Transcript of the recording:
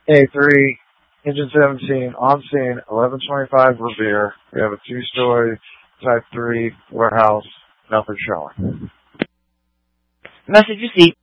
A3, engine 17, on scene, 1125 Revere. We have a 2-story Type 3 warehouse, nothing showing. Message received.